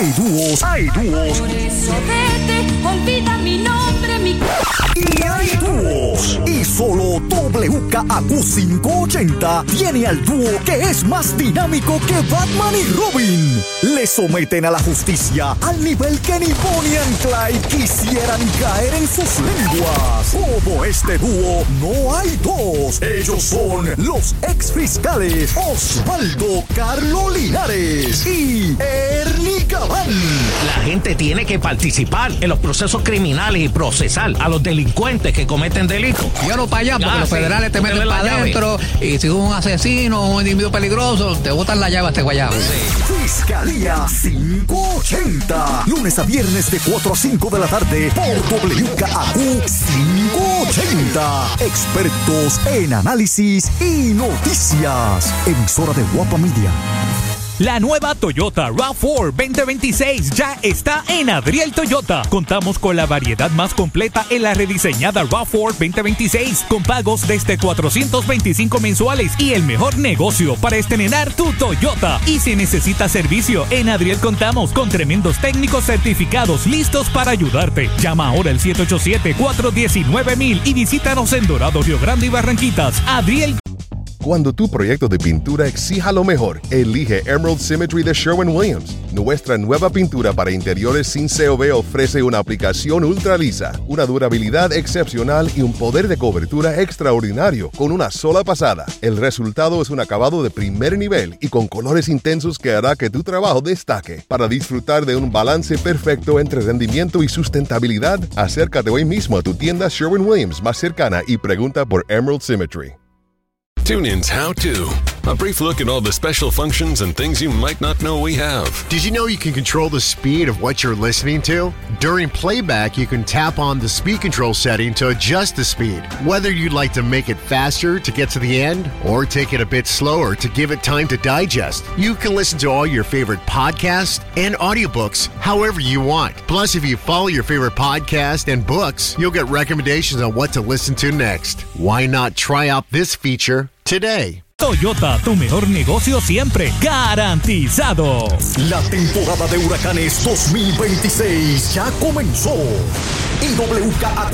Hay dúos. Por eso vete, olvida mi nombre, mi... Y hay dúos. Y solo WKAQ 580 tiene al dúo que es más dinámico que Batman y Robin. Le someten a la justicia al nivel que ni Bonnie and Clyde quisieran caer en sus lenguas. Como este dúo, no hay dos. Ellos son los exfiscales Osvaldo Carlo Linares y Ernie Gabán. La gente tiene que participar en los procesos criminales y procesar a los delincuentes que cometen delitos. Yo no para allá, porque los federales te meten para adentro y si tú eres un asesino, un individuo peligroso, te botan la llave a este guayabo. Sí. Fiscalía 580. Lunes a viernes de 4 a 5 de la tarde por WKAQ 580. Expertos en análisis y noticias. Emisora de Guapa Media. La nueva Toyota RAV4 2026 ya está en Adriel Toyota. Contamos con la variedad más completa en la rediseñada RAV4 2026 con pagos desde $425 mensuales y el mejor negocio para estrenar tu Toyota. Y si necesitas servicio, en Adriel contamos con tremendos técnicos certificados listos para ayudarte. Llama ahora al 787-419-1000 y visítanos en Dorado, Río Grande y Barranquitas. Adriel. Cuando tu proyecto de pintura exija lo mejor, elige Emerald Symmetry de Sherwin-Williams. Nuestra nueva pintura para interiores sin COV ofrece una aplicación ultra lisa, una durabilidad excepcional y un poder de cobertura extraordinario con una sola pasada. El resultado es un acabado de primer nivel y con colores intensos que hará que tu trabajo destaque. Para disfrutar de un balance perfecto entre rendimiento y sustentabilidad, acércate hoy mismo a tu tienda Sherwin-Williams más cercana y pregunta por Emerald Symmetry. TuneIn's How To. A brief look at all the special functions and things you might not know we have. Did you know you can control the speed of what you're listening to? During playback, you can tap on the speed control setting to adjust the speed. Whether you'd like to make it faster to get to the end or take it a bit slower to give it time to digest, you can listen to all your favorite podcasts and audiobooks however you want. Plus, if you follow your favorite podcast and books, you'll get recommendations on what to listen to next. Why not try out this feature today? Toyota, tu mejor negocio siempre, garantizado. La temporada de huracanes 2026 ya comenzó. Y WKAQ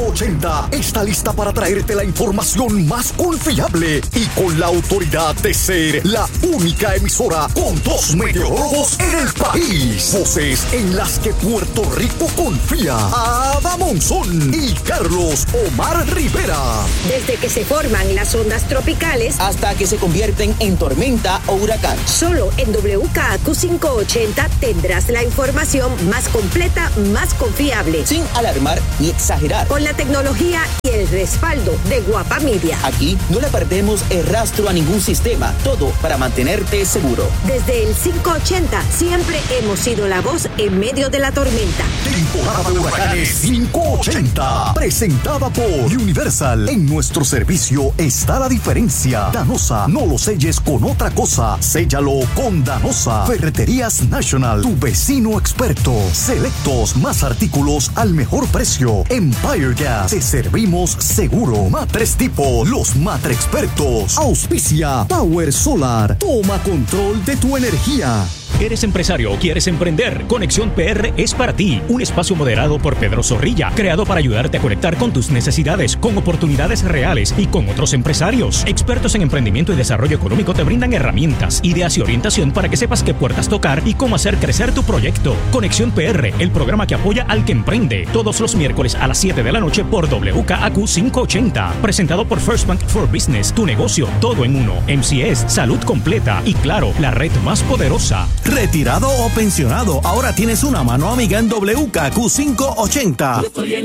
580 está lista para traerte la información más confiable y con la autoridad de ser la única emisora con 2 meteorólogos en el país. Voces en las que Puerto Rico confía. Ada Monzón y Carlos Omar Rivera. Desde que se forman las ondas tropicales hasta que se convierten en tormenta o huracán. Solo en WKAQ 580 tendrás la información más completa, más confiable. Sin alarmar ni exagerar. Con la tecnología y el respaldo de Guapa Media. Aquí no le perdemos el rastro a ningún sistema. Todo para mantenerte seguro. Desde el 580 siempre hemos sido la voz en medio de la tormenta. Temporada de huracanes 580. Presentada por Universal. En nuestro servicio está la diferencia. Danosa, no lo selles con otra cosa. Séllalo con Danosa. Ferreterías National, tu vecino experto. Selectos, más artículos al mejor precio. Empire Gas, te servimos seguro. Matres Tipo, los Matre expertos. Auspicia Power Solar. Toma control de tu energía. ¿Eres empresario o quieres emprender? Conexión PR es para ti. Un espacio moderado por Pedro Zorrilla, creado para ayudarte a conectar con tus necesidades, con oportunidades reales y con otros empresarios. Expertos en emprendimiento y desarrollo económico te brindan herramientas, ideas y orientación para que sepas qué puertas tocar y cómo hacer crecer tu proyecto. Conexión PR, el programa que apoya al que emprende. Todos los miércoles a las 7 de la noche por WKAQ 580. Presentado por First Bank for Business. Tu negocio, todo en uno. MCS, salud completa y claro, la red más poderosa. Retirado o pensionado, ahora tienes una mano amiga en WKAQ 580.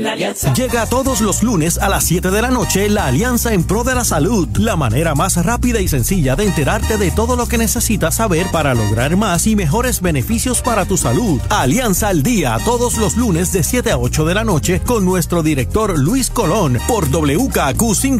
Llega todos los lunes a las 7 de la noche la Alianza en Pro de la Salud, la manera más rápida y sencilla de enterarte de todo lo que necesitas saber para lograr más y mejores beneficios para tu salud. Alianza al Día, todos los lunes de 7 a 8 de la noche con nuestro director Luis Colón por WKAQ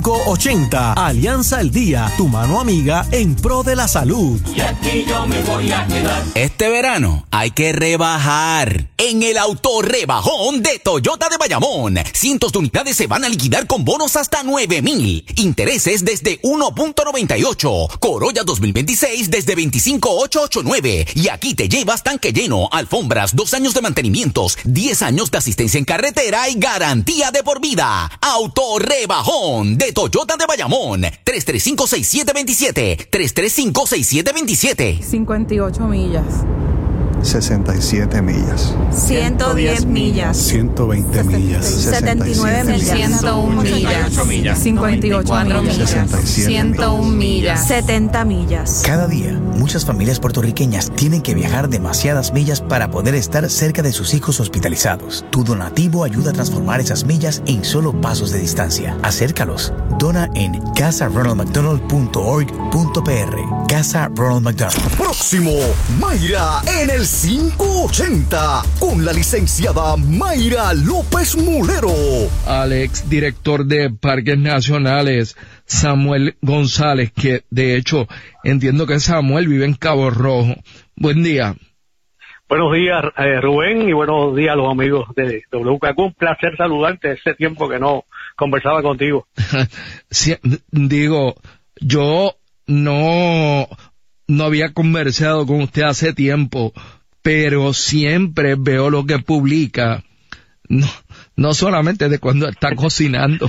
580. Alianza al Día, tu mano amiga en Pro de la Salud. Y aquí yo me voy a quedar. Este verano hay que rebajar. En el autorrebajón de Toyota de Bayamón, cientos de unidades se van a liquidar con bonos hasta 9,000. Intereses desde 1.98. Corolla 2026 desde 25,889. Y aquí te llevas tanque lleno, alfombras, 2 años de mantenimientos, 10 años de asistencia en carretera y garantía de por vida. Autorrebajón de Toyota de Bayamón. 335-6727. 335-6727. 58 millas. 67 millas. 110 millas. 120 millas. 79 millas. 101 millas. 58 millas. 101 millas. 70 millas. Cada día, muchas familias puertorriqueñas tienen que viajar demasiadas millas para poder estar cerca de sus hijos hospitalizados. Tu donativo ayuda a transformar esas millas en solo pasos de distancia. Acércalos. Dona en casaronaldmcdonald.org.pr. Casa Ronald McDonald. Próximo, Mayra en el 580 con la licenciada Mayra López Mulero. Al ex director de Parques Nacionales, Samuel González, que de hecho entiendo que Samuel vive en Cabo Rojo. Buen día. Buenos días, Rubén, y buenos días a los amigos de WKQ. Un placer saludarte, ese tiempo que no conversaba contigo. Sí, digo, yo no había conversado con usted hace tiempo, pero siempre veo lo que publica, no solamente de cuando está cocinando,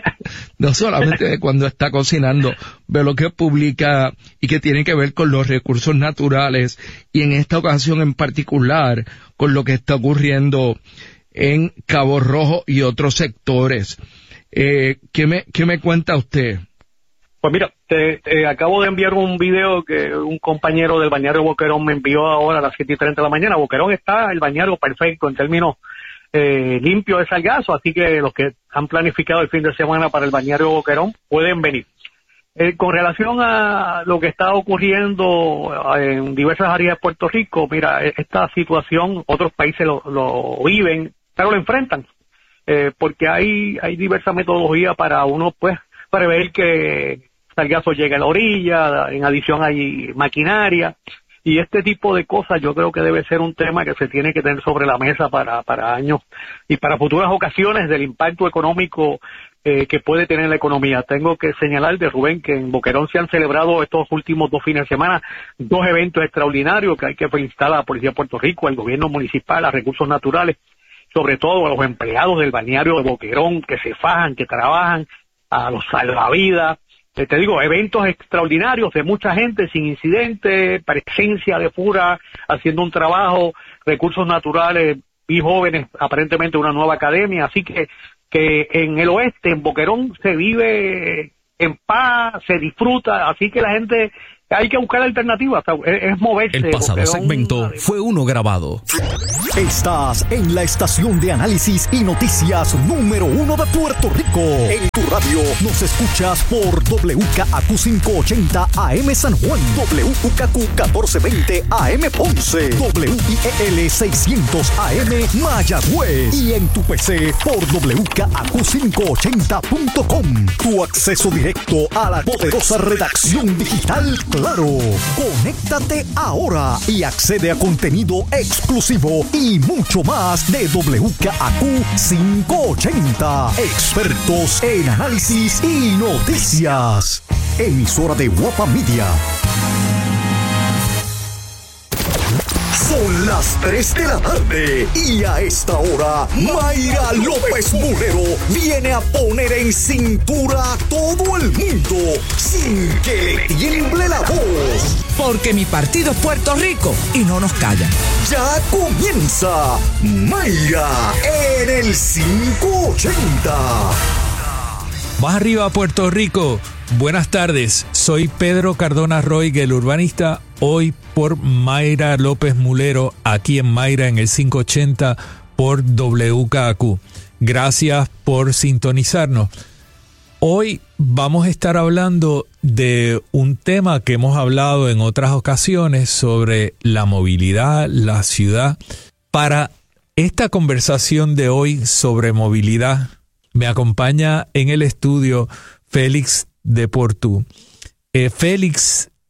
veo lo que publica y que tiene que ver con los recursos naturales, y en esta ocasión en particular con lo que está ocurriendo en Cabo Rojo y otros sectores. ¿Qué me cuenta usted? Pues mira, te acabo de enviar un video que un compañero del balneario Boquerón me envió ahora a las 7:30 de la mañana. Boquerón está el balneario perfecto en términos limpio de sargazo, así que los que han planificado el fin de semana para el balneario Boquerón pueden venir. Con relación a lo que está ocurriendo en diversas áreas de Puerto Rico, mira, esta situación otros países lo viven, pero lo enfrentan, porque hay diversas metodologías para uno pues prever que sargazo llegue a la orilla. En adición hay maquinaria, y este tipo de cosas yo creo que debe ser un tema que se tiene que tener sobre la mesa para años y para futuras ocasiones del impacto económico que puede tener la economía. Tengo que señalar, de Rubén, que en Boquerón se han celebrado estos últimos 2 fines de semana 2 eventos extraordinarios que hay que felicitar a la Policía de Puerto Rico, al gobierno municipal, a Recursos Naturales, sobre todo a los empleados del balneario de Boquerón que se fajan, que trabajan, a los salvavidas. Te digo, eventos extraordinarios de mucha gente sin incidente, presencia de FURA haciendo un trabajo, Recursos Naturales y jóvenes, aparentemente una nueva academia. Así que en el oeste, en Boquerón, se vive en paz, se disfruta, así que la gente, hay que buscar alternativas, es moverse. El pasado segmento fue uno grabado. Estás en la estación de análisis y noticias número 1 de Puerto Rico. En tu radio nos escuchas por WKAQ 580 AM San Juan, WKAQ 1420 AM Ponce, WIEL 600 AM Mayagüez, y en tu PC por WKAQ580.com. Tu acceso directo a la poderosa redacción digital Claro. Conéctate ahora y accede a contenido exclusivo y mucho más de WKAQ 580. Expertos en análisis y noticias. Emisora de Guapa Media. Son las 3 de la tarde y a esta hora Mayra López Mulero viene a poner en cintura a todo el mundo sin que le tiemble la voz. Porque mi partido es Puerto Rico y no nos callan. Ya comienza Mayra en el 580. Más arriba, Puerto Rico. Buenas tardes, soy Pedro Cardona Roig, el urbanista, hoy por Mayra López Mulero, aquí en Mayra en el 580 por WKAQ. Gracias por sintonizarnos. Hoy vamos a estar hablando de un tema que hemos hablado en otras ocasiones sobre la movilidad, la ciudad. Para esta conversación de hoy sobre movilidad, me acompaña en el estudio Félix de Portú. Félix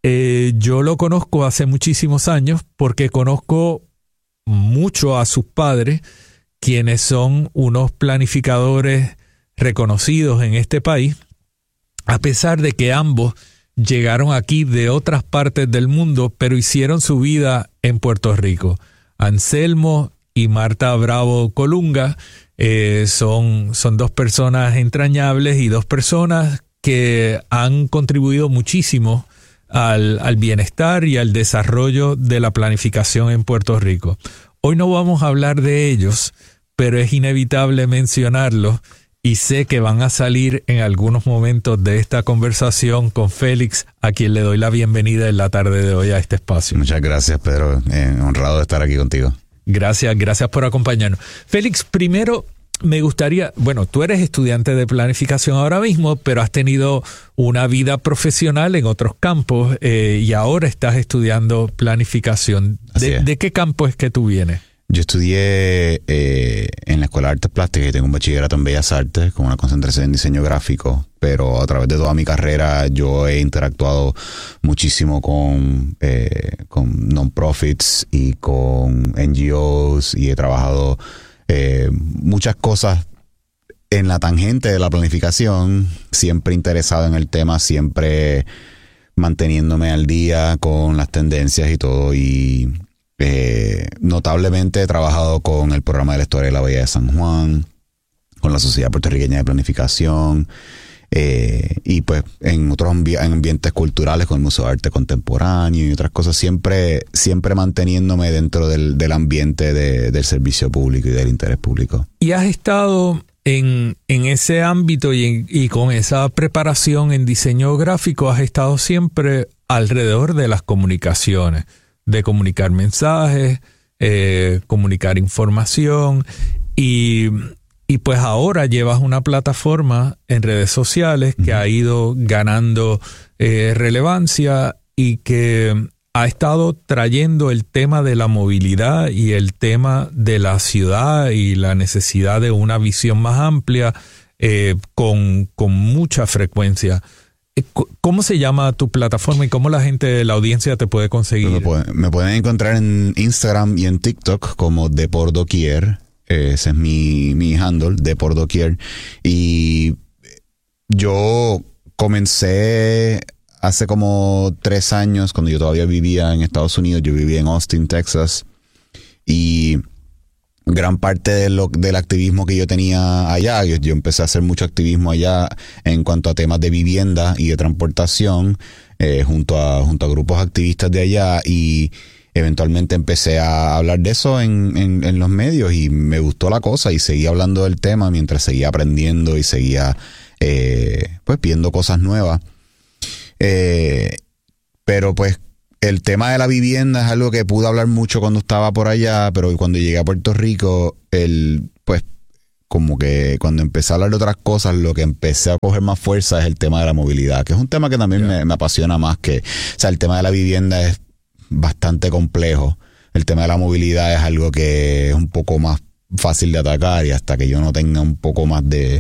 yo lo conozco hace muchísimos años porque conozco mucho a sus padres, quienes son unos planificadores reconocidos en este país, a pesar de que ambos llegaron aquí de otras partes del mundo, pero hicieron su vida en Puerto Rico. Anselmo y Marta Bravo Colunga son dos personas entrañables y dos personas que han contribuido muchísimo al bienestar y al desarrollo de la planificación en Puerto Rico. Hoy no vamos a hablar de ellos, pero es inevitable mencionarlos y sé que van a salir en algunos momentos de esta conversación con Félix, a quien le doy la bienvenida en la tarde de hoy a este espacio. Muchas gracias, Pedro. Honrado de estar aquí contigo. Gracias por acompañarnos. Félix, primero me gustaría, bueno, tú eres estudiante de planificación ahora mismo, pero has tenido una vida profesional en otros campos y ahora estás estudiando planificación. ¿De qué campo es que tú vienes? Yo estudié en la Escuela de Artes Plásticas y tengo un bachillerato en Bellas Artes con una concentración en diseño gráfico, pero a través de toda mi carrera yo he interactuado muchísimo con non-profits y con NGOs y he trabajado muchas cosas en la tangente de la planificación, siempre interesado en el tema, siempre manteniéndome al día con las tendencias y todo, y notablemente he trabajado con el programa de la historia de la Bahía de San Juan, con la Sociedad Puertorriqueña de Planificación, y pues en otros ambientes culturales con el Museo de Arte Contemporáneo y otras cosas, siempre manteniéndome dentro del ambiente del servicio público y del interés público. ¿Y has estado en ese ámbito y con esa preparación en diseño gráfico, has estado siempre alrededor de las comunicaciones, de comunicar mensajes, comunicar información y pues ahora llevas una plataforma en redes sociales que ha ido ganando relevancia y que ha estado trayendo el tema de la movilidad y el tema de la ciudad y la necesidad de una visión más amplia con mucha frecuencia. ¿Cómo se llama tu plataforma y cómo la gente de la audiencia te puede conseguir? Me pueden encontrar en Instagram y en TikTok como De Por Doquier. Ese es mi handle, De Por Doquier. Y yo comencé hace como 3 años, cuando yo todavía vivía en Estados Unidos. Yo vivía en Austin, Texas. Y gran parte del activismo que yo tenía allá, yo empecé a hacer mucho activismo allá en cuanto a temas de vivienda y de transportación, junto a grupos activistas de allá, y eventualmente empecé a hablar de eso en los medios y me gustó la cosa y seguí hablando del tema mientras seguía aprendiendo y seguía pues viendo cosas nuevas. Pero pues el tema de la vivienda es algo que pude hablar mucho cuando estaba por allá, pero cuando llegué a Puerto Rico, pues como que cuando empecé a hablar de otras cosas, lo que empecé a coger más fuerza es el tema de la movilidad, que es un tema que también me apasiona más que, o sea, el tema de la vivienda es bastante complejo. El tema de la movilidad es algo que es un poco más fácil de atacar, y hasta que yo no tenga un poco más de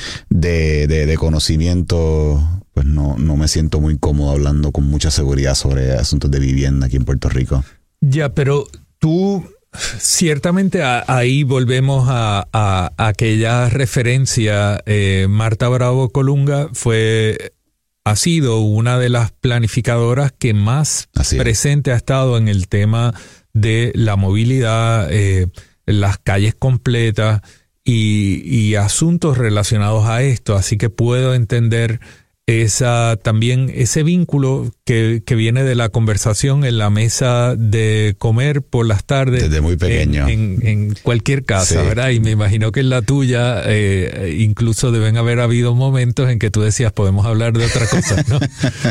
conocimiento, pues no me siento muy cómodo hablando con mucha seguridad sobre asuntos de vivienda aquí en Puerto Rico. Ya, pero tú ciertamente ahí volvemos a aquella referencia. Marta Bravo Colunga ha sido una de las planificadoras que más presente ha estado en el tema de la movilidad, las calles completas y asuntos relacionados a esto. Así que puedo entender también ese vínculo que viene de la conversación en la mesa de comer por las tardes. Desde muy pequeño. En cualquier casa, sí, ¿verdad? Y me imagino que en la tuya incluso deben haber habido momentos en que tú decías, podemos hablar de otra cosa, ¿no?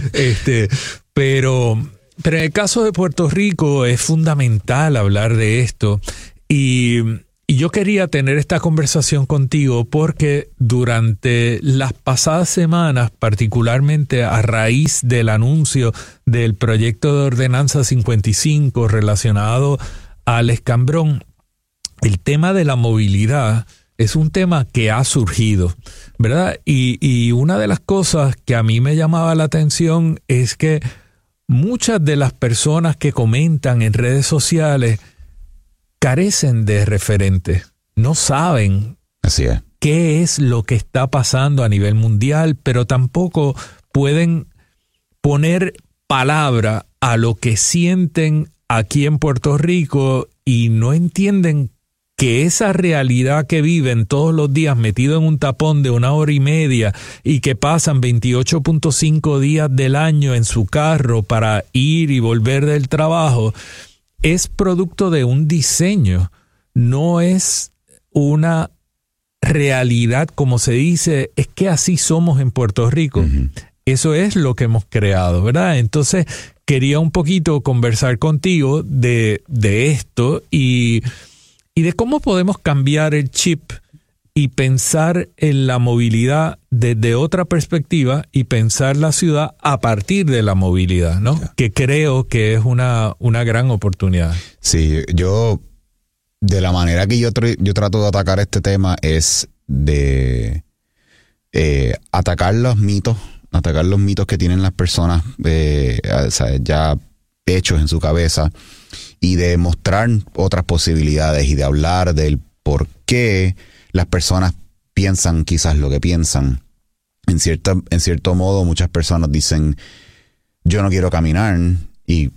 Pero en el caso de Puerto Rico es fundamental hablar de esto. Y yo quería tener esta conversación contigo porque durante las pasadas semanas, particularmente a raíz del anuncio del proyecto de ordenanza 55 relacionado al escambrón, el tema de la movilidad es un tema que ha surgido, ¿verdad? Y una de las cosas que a mí me llamaba la atención es que muchas de las personas que comentan en redes sociales carecen de referentes, no saben qué es lo que está pasando a nivel mundial, pero tampoco pueden poner palabra a lo que sienten aquí en Puerto Rico y no entienden que esa realidad que viven todos los días metido en un tapón de 1 hora y media y que pasan 28.5 días del año en su carro para ir y volver del trabajo, es producto de un diseño, no es una realidad como se dice, es que así somos en Puerto Rico. Eso es lo que hemos creado, ¿verdad? Entonces quería un poquito conversar contigo de esto y de cómo podemos cambiar el chip y pensar en la movilidad desde otra perspectiva y pensar la ciudad a partir de la movilidad, ¿no? Que creo que es una gran oportunidad. Sí, yo, de la manera que yo trato de atacar este tema es de atacar los mitos que tienen las personas ya hechos en su cabeza y de mostrar otras posibilidades y de hablar del por qué las personas piensan quizás lo que piensan. En cierto modo, muchas personas dicen, yo no quiero caminar, y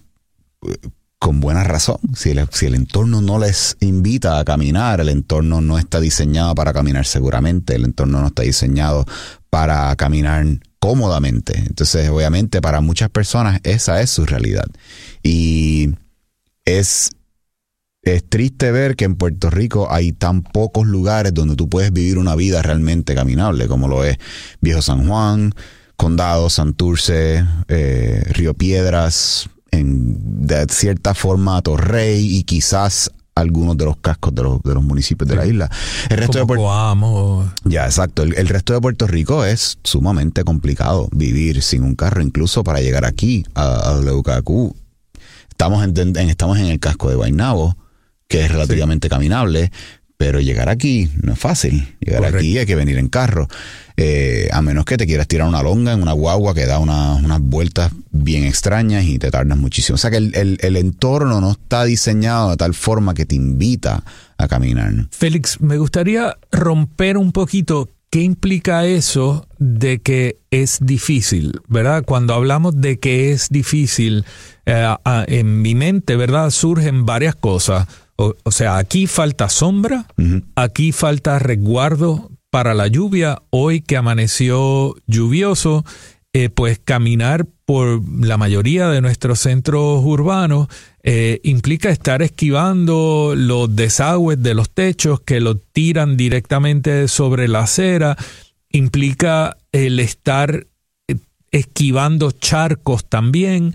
con buena razón. Si el entorno no les invita a caminar, el entorno no está diseñado para caminar seguramente, el entorno no está diseñado para caminar cómodamente. Entonces, obviamente, para muchas personas esa es su realidad. Y es triste ver que en Puerto Rico hay tan pocos lugares donde tú puedes vivir una vida realmente caminable, como lo es Viejo San Juan, Condado, Santurce, Río Piedras, de cierta forma Torrey y quizás algunos de los cascos de los municipios de la isla. El resto de Coamo. Ya, exacto. El resto de Puerto Rico es sumamente complicado vivir sin un carro, incluso para llegar aquí a WKQ. Estamos en el casco de Guaynabo, que es relativamente caminable, pero llegar aquí no es fácil. Llegar aquí hay que venir en carro. A menos que te quieras tirar una longa en una guagua que da unas vueltas bien extrañas y te tardas muchísimo. O sea que el entorno no está diseñado de tal forma que te invita a caminar. Félix, me gustaría romper un poquito qué implica eso de que es difícil, ¿verdad? Cuando hablamos de que es difícil, en mi mente, ¿verdad?, surgen varias cosas. O sea, aquí falta sombra, aquí falta resguardo para la lluvia. Hoy que amaneció lluvioso, pues caminar por la mayoría de nuestros centros urbanos implica estar esquivando los desagües de los techos que lo tiran directamente sobre la acera, implica el estar esquivando charcos también.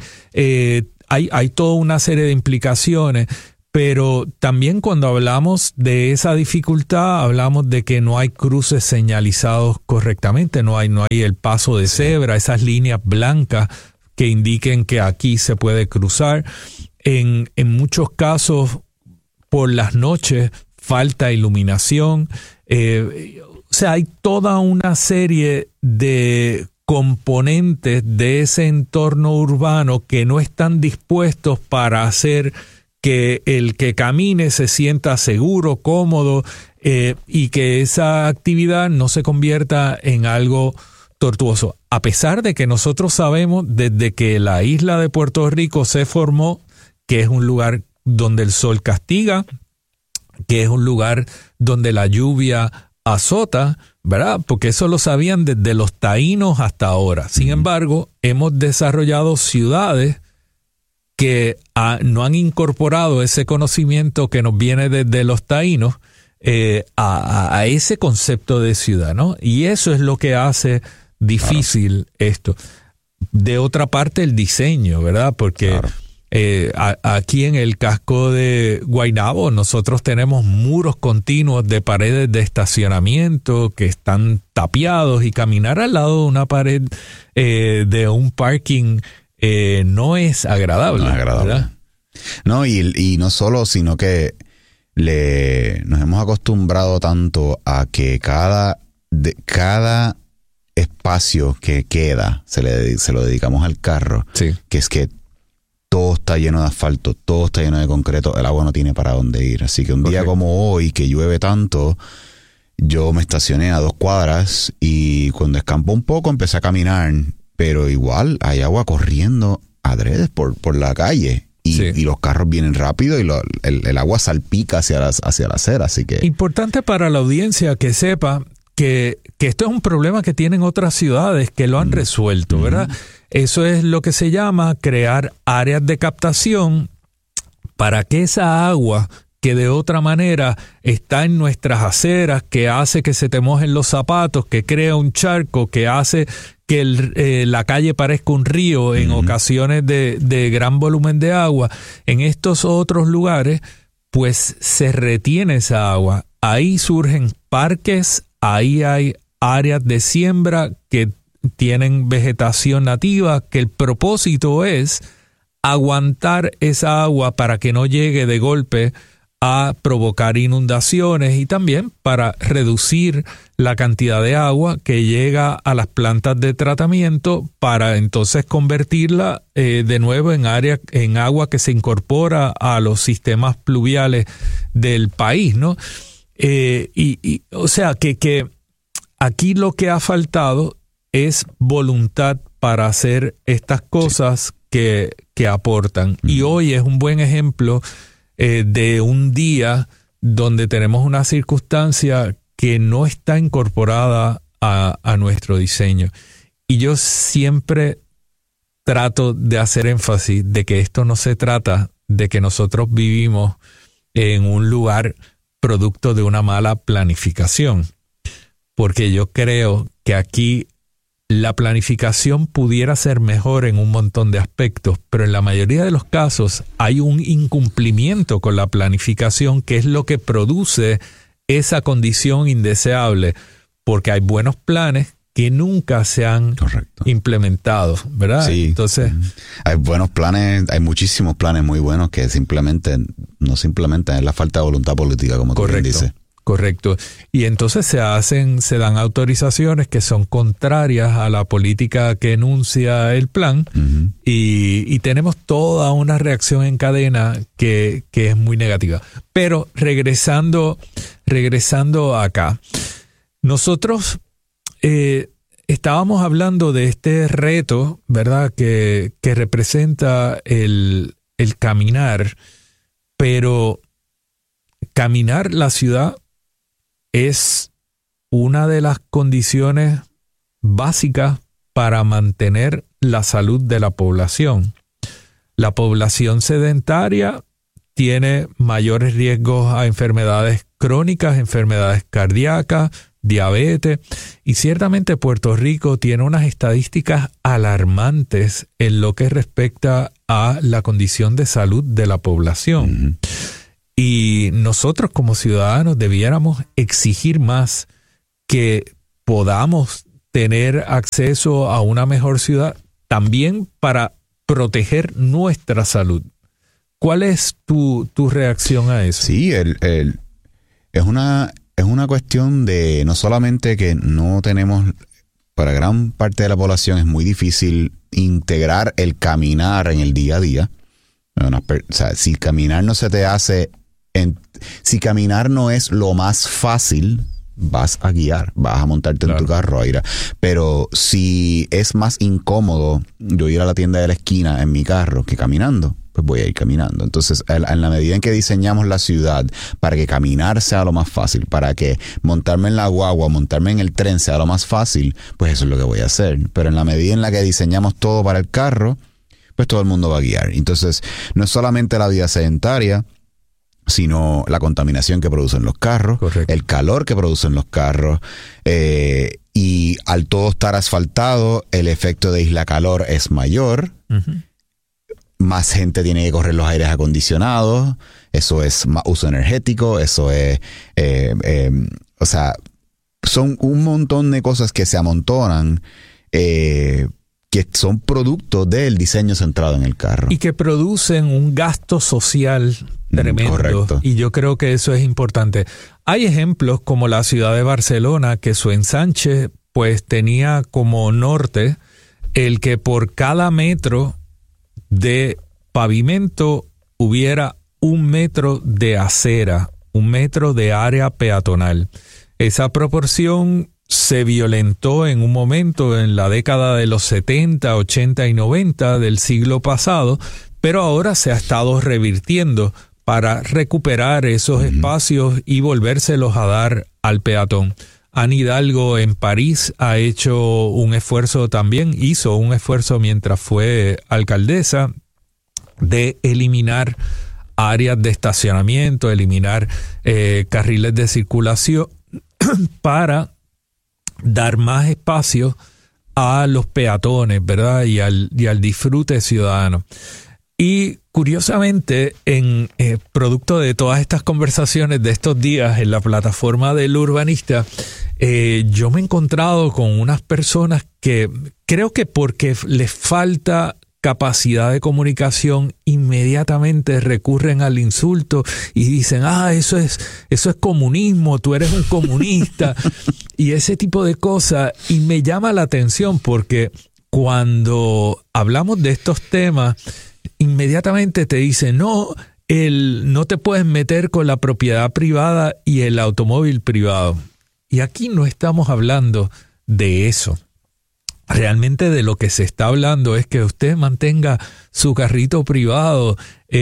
Hay toda una serie de implicaciones. Pero también cuando hablamos de esa dificultad, hablamos de que no hay cruces señalizados correctamente, no hay el paso de cebra, esas líneas blancas que indiquen que aquí se puede cruzar. En muchos casos, por las noches, falta iluminación. O sea, hay toda una serie de componentes de ese entorno urbano que no están dispuestos para hacer que el que camine se sienta seguro, cómodo, y que esa actividad no se convierta en algo tortuoso. A pesar de que nosotros sabemos desde que la isla de Puerto Rico se formó, que es un lugar donde el sol castiga, que es un lugar donde la lluvia azota, ¿verdad? Porque eso lo sabían desde los taínos hasta ahora. Sin embargo, hemos desarrollado ciudades que no han incorporado ese conocimiento que nos viene desde los taínos a ese concepto de ciudad, ¿no? Y eso es lo que hace difícil esto. De otra parte, el diseño, ¿verdad? Porque aquí en el casco de Guaynabo nosotros tenemos muros continuos de paredes de estacionamiento que están tapiados, y caminar al lado de una pared de un parking no es agradable. No es agradable. ¿Verdad? No, y no solo, sino que nos hemos acostumbrado tanto a que cada espacio que queda se lo dedicamos al carro, que es que está lleno de asfalto, todo está lleno de concreto, el agua no tiene para dónde ir. Así que un día como hoy, que llueve tanto, yo me estacioné a 2 cuadras y cuando escampó un poco empecé a caminar, pero igual hay agua corriendo adrede por la calle. Y los carros vienen rápido y el agua salpica hacia la acera, así que... Importante para la audiencia que sepa que esto es un problema que tienen otras ciudades que lo han resuelto, ¿verdad? Eso es lo que se llama crear áreas de captación para que esa agua que de otra manera está en nuestras aceras, que hace que se te mojen los zapatos, que crea un charco, que hace que la calle parezca un río en ocasiones de gran volumen de agua, en estos otros lugares, pues se retiene esa agua. Ahí surgen parques, ahí hay áreas de siembra que tienen vegetación nativa, que el propósito es aguantar esa agua para que no llegue de golpe a provocar inundaciones y también para reducir la cantidad de agua que llega a las plantas de tratamiento para entonces convertirla de nuevo en agua que se incorpora a los sistemas pluviales del país, ¿no? O sea que aquí lo que ha faltado es voluntad para hacer estas cosas que aportan. Y hoy es un buen ejemplo de un día donde tenemos una circunstancia que no está incorporada a nuestro diseño. Y yo siempre trato de hacer énfasis de que esto no se trata de que nosotros vivimos en un lugar producto de una mala planificación, porque yo creo que aquí la planificación pudiera ser mejor en un montón de aspectos, pero en la mayoría de los casos hay un incumplimiento con la planificación que es lo que produce esa condición indeseable, porque hay buenos planes que nunca se han implementado, ¿verdad? Sí. Entonces, hay buenos planes, hay muchísimos planes muy buenos que no se implementan, es la falta de voluntad política, como tú bien dices. Correcto. Y entonces se dan autorizaciones que son contrarias a la política que enuncia el plan y tenemos toda una reacción en cadena que es muy negativa. Pero regresando acá, nosotros estábamos hablando de este reto, ¿verdad? Que representa el caminar, pero caminar la ciudad es una de las condiciones básicas para mantener la salud de la población. La población sedentaria tiene mayores riesgos a enfermedades crónicas, enfermedades cardíacas, diabetes, y ciertamente Puerto Rico tiene unas estadísticas alarmantes en lo que respecta a la condición de salud de la población. Y nosotros como ciudadanos debiéramos exigir más que podamos tener acceso a una mejor ciudad, también para proteger nuestra salud. ¿Cuál es tu reacción a eso? Sí, es una cuestión de no solamente que no tenemos, para gran parte de la población es muy difícil integrar el caminar en el día a día. O sea, si caminar no se te hace... si caminar no es lo más fácil, vas a guiar, vas a montarte en tu carro a ir pero si es más incómodo yo ir a la tienda de la esquina en mi carro que caminando, pues voy a ir caminando. Entonces, en la medida en que diseñamos la ciudad para que caminar sea lo más fácil, para que montarme en la guagua, montarme en el tren sea lo más fácil, pues eso es lo que voy a hacer. Pero en la medida en la que diseñamos todo para el carro, pues todo el mundo va a guiar. Entonces, no es solamente la vida sedentaria, sino la contaminación que producen los carros, el calor que producen los carros, y al todo estar asfaltado, el efecto de isla calor es mayor, más gente tiene que correr los aires acondicionados, eso es más uso energético, eso es, o sea, son un montón de cosas que se amontonan, que son producto del diseño centrado en el carro. Y que producen un gasto social tremendo. Correcto. Y yo creo que eso es importante. Hay ejemplos como la ciudad de Barcelona, que su ensanche pues tenía como norte el que por cada metro de pavimento hubiera 1 metro de acera, 1 metro de área peatonal. Esa proporción se violentó en un momento en la década de los 70, 80 y 90 del siglo pasado, pero ahora se ha estado revirtiendo para recuperar esos espacios y volvérselos a dar al peatón. Anne Hidalgo en París ha hecho un esfuerzo también, hizo un esfuerzo mientras fue alcaldesa de eliminar áreas de estacionamiento, eliminar carriles de circulación para dar más espacio a los peatones, ¿verdad? Y al disfrute ciudadano. Y curiosamente, en producto de todas estas conversaciones de estos días en la plataforma del Urbanista, yo me he encontrado con unas personas que creo que porque les falta capacidad de comunicación, inmediatamente recurren al insulto y dicen, eso es comunismo, tú eres un comunista, y ese tipo de cosas. Y me llama la atención porque cuando hablamos de estos temas, inmediatamente te dicen, no te puedes meter con la propiedad privada y el automóvil privado. Y aquí no estamos hablando de eso. Realmente de lo que se está hablando es que usted mantenga su carrito privado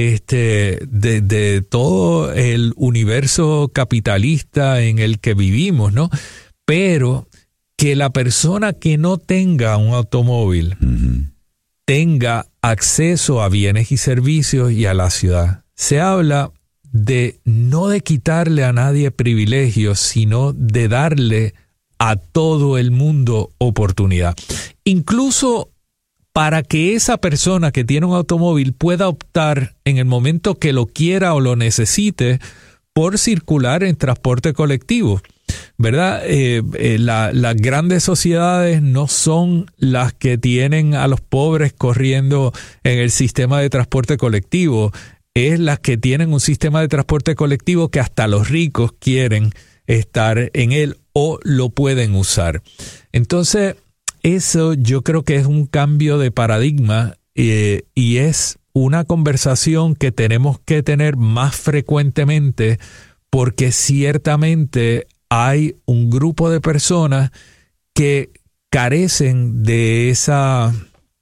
de todo el universo capitalista en el que vivimos, ¿no? Pero que la persona que no tenga un automóvil tenga acceso a bienes y servicios y a la ciudad. Se habla no de quitarle a nadie privilegios, sino de darle a todo el mundo oportunidad. Incluso para que esa persona que tiene un automóvil pueda optar en el momento que lo quiera o lo necesite por circular en transporte colectivo, ¿verdad? Las grandes sociedades no son las que tienen a los pobres corriendo en el sistema de transporte colectivo, es las que tienen un sistema de transporte colectivo que hasta los ricos quieren estar en él o lo pueden usar. Entonces, eso yo creo que es un cambio de paradigma y es una conversación que tenemos que tener más frecuentemente, porque ciertamente hay un grupo de personas que carecen de esa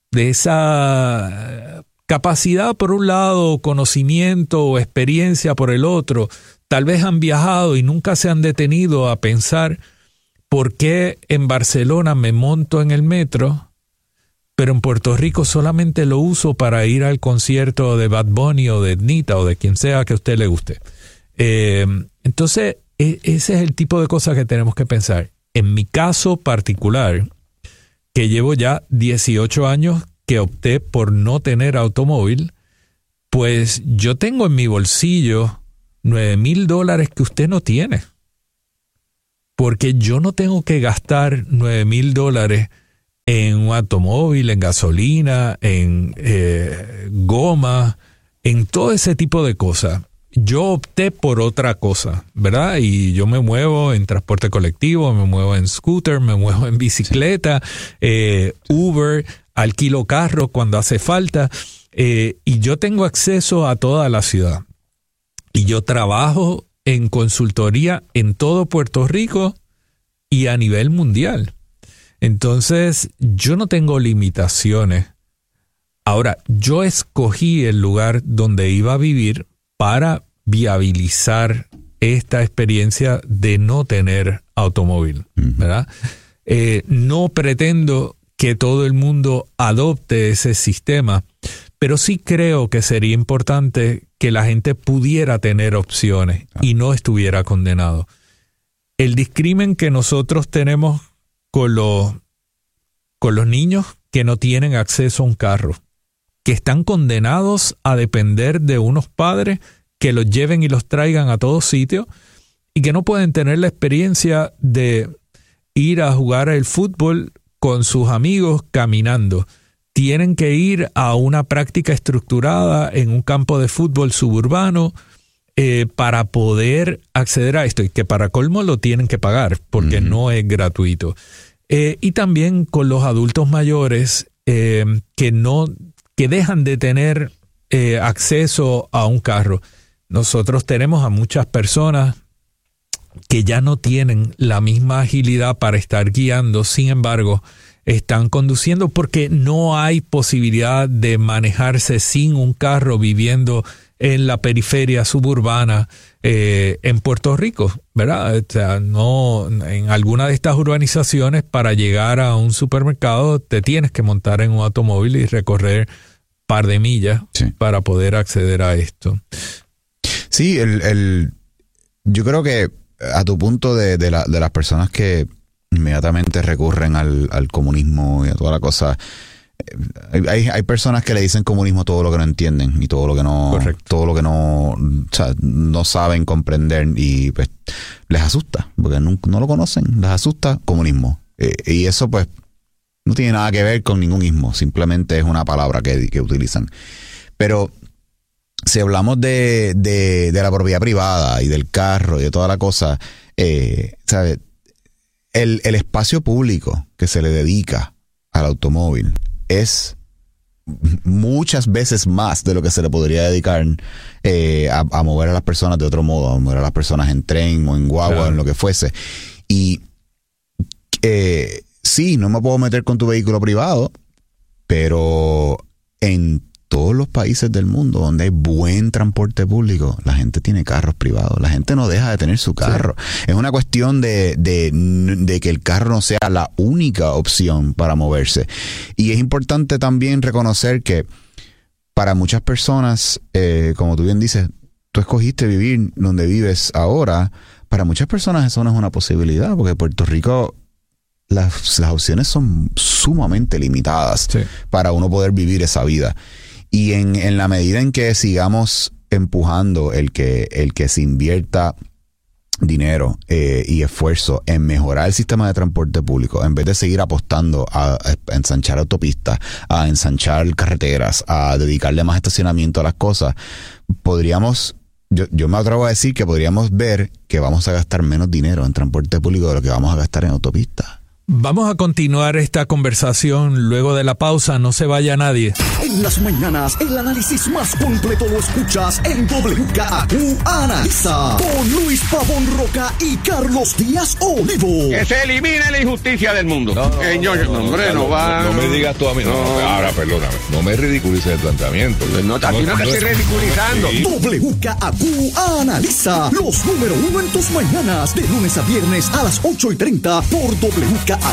capacidad por un lado, conocimiento o experiencia por el otro. Tal vez han viajado y nunca se han detenido a pensar por qué en Barcelona me monto en el metro, pero en Puerto Rico solamente lo uso para ir al concierto de Bad Bunny o de Etnita o de quien sea que a usted le guste. Entonces, ese es el tipo de cosas que tenemos que pensar. En mi caso particular, que llevo ya 18 años que opté por no tener automóvil, pues yo tengo en mi bolsillo $9,000 que usted no tiene. Porque yo no tengo que gastar $9,000 en un automóvil, en gasolina, en goma, en todo ese tipo de cosas. Yo opté por otra cosa, ¿verdad? Y yo me muevo en transporte colectivo, me muevo en scooter, me muevo en bicicleta, Uber, alquilo carro cuando hace falta, y yo tengo acceso a toda la ciudad. Y yo trabajo en consultoría en todo Puerto Rico y a nivel mundial. Entonces, yo no tengo limitaciones. Ahora, yo escogí el lugar donde iba a vivir para viabilizar esta experiencia de no tener automóvil, ¿verdad? No pretendo que todo el mundo adopte ese sistema, pero sí creo que sería importante que la gente pudiera tener opciones y no estuviera condenado. El discrimen que nosotros tenemos con los niños que no tienen acceso a un carro, que están condenados a depender de unos padres que los lleven y los traigan a todos sitios y que no pueden tener la experiencia de ir a jugar al fútbol con sus amigos caminando. Tienen que ir a una práctica estructurada en un campo de fútbol suburbano para poder acceder a esto, y que para colmo lo tienen que pagar porque no es gratuito. Y también con los adultos mayores que dejan de tener acceso a un carro. Nosotros tenemos a muchas personas que ya no tienen la misma agilidad para estar guiando, sin embargo, están conduciendo porque no hay posibilidad de manejarse sin un carro viviendo en la periferia suburbana en Puerto Rico, ¿verdad? O sea, no, en alguna de estas urbanizaciones para llegar a un supermercado te tienes que montar en un automóvil y recorrer un par de millas para poder acceder a esto. Sí, yo creo que a tu punto de las personas que inmediatamente recurren al comunismo y a toda la cosa, hay personas que le dicen comunismo todo lo que no entienden y todo lo que no, o sea, no saben comprender, y pues les asusta porque no lo conocen, les asusta comunismo, y eso pues no tiene nada que ver con ningún ismo, simplemente es una palabra que utilizan. Pero si hablamos de la propiedad privada y del carro y de toda la cosa, ¿sabes? El espacio público que se le dedica al automóvil es muchas veces más de lo que se le podría dedicar a mover a las personas de otro modo, a mover a las personas en tren o en guagua, en lo que fuese. Y sí, no me puedo meter con tu vehículo privado, pero en todos los países del mundo donde hay buen transporte público, la gente tiene carros privados. La gente no deja de tener su carro. Sí. Es una cuestión de que el carro no sea la única opción para moverse. Y es importante también reconocer que para muchas personas, como tú bien dices, tú escogiste vivir donde vives ahora. Para muchas personas eso no es una posibilidad, porque Puerto Rico, las opciones son sumamente limitadas para uno poder vivir esa vida. Y en la medida en que sigamos empujando el que se invierta dinero y esfuerzo en mejorar el sistema de transporte público, en vez de seguir apostando a ensanchar autopistas, a ensanchar carreteras, a dedicarle más estacionamiento a las cosas, podríamos, yo me atrevo a decir que podríamos ver que vamos a gastar menos dinero en transporte público de lo que vamos a gastar en autopistas. Vamos a continuar esta conversación luego de la pausa. No se vaya nadie. En las mañanas, el análisis más completo lo escuchas en WKAQ Analiza, con Luis Pavón Roca y Carlos Díaz Olivo. Que se elimine la injusticia del mundo. No me digas tú a mí. Ahora, perdóname. No me ridiculices el planteamiento. No te estoy ridiculizando. WKAQ Analiza, los número 1 en tus mañanas, de lunes a viernes a las 8:30 por WKAQ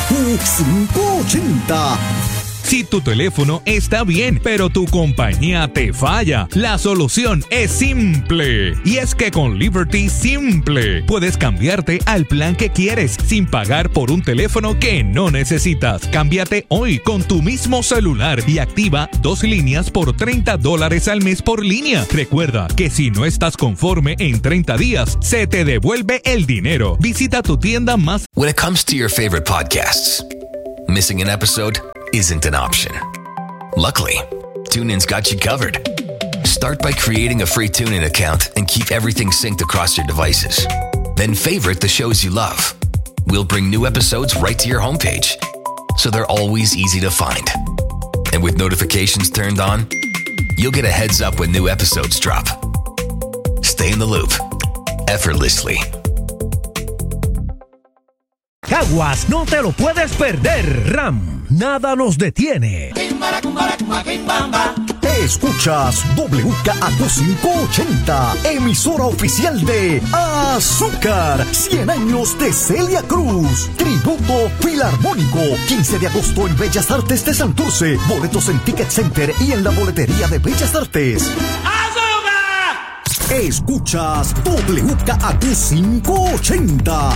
580. Si tu teléfono está bien, pero tu compañía te falla, la solución es simple. Y es que con Liberty Simple puedes cambiarte al plan que quieres sin pagar por un teléfono que no necesitas. Cámbiate hoy con tu mismo celular y activa 2 líneas por $30 al mes por línea. Recuerda que si no estás conforme en 30 días, se te devuelve el dinero. Visita tu tienda más. When it comes to your favorite podcasts, missing an episode isn't an option. Luckily, TuneIn's got you covered. Start by creating a free TuneIn account and keep everything synced across your devices. Then favorite the shows you love. We'll bring new episodes right to your homepage, so they're always easy to find. And with notifications turned on, you'll get a heads up when new episodes drop. Stay in the loop, effortlessly. Caguas, no te lo puedes perder. RAM, nada nos detiene. Escuchas WKAQ 580, emisora oficial de Azúcar, 100 años de Celia Cruz, tributo filarmónico, 15 de agosto en Bellas Artes de Santurce, boletos en Ticket Center y en la boletería de Bellas Artes. Escuchas WKAQ 580,